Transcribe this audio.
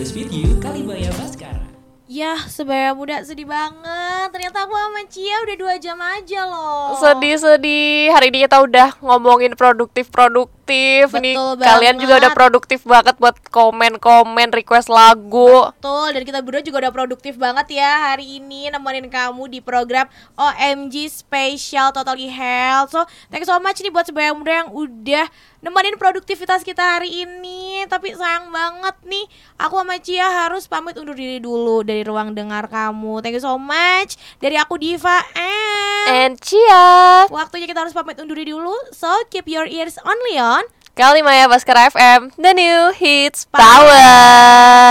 Always with you, Kalibaya Baskara. Yah, sebaya muda sedih banget. Ternyata aku sama Cia udah 2 jam aja loh. Sedih. Hari ini kita udah ngomongin produktif. Betul Nih banget. kalian juga udah produktif banget buat komen, request lagu. Betul, dan kita berdua juga udah produktif banget ya hari ini nemenin kamu di program OMG Special Totally Health. So, thank you so much nih buat sebaya muda yang udah nemenin produktivitas kita hari ini. Tapi sayang banget nih, aku sama Cia harus pamit undur diri dulu dari ruang dengar kamu. Thank you so much. Dari aku Diva And Cia, waktunya kita harus pamit undur diri dulu. So, keep your ears only on Kalimaya Baskara FM, the new hits power.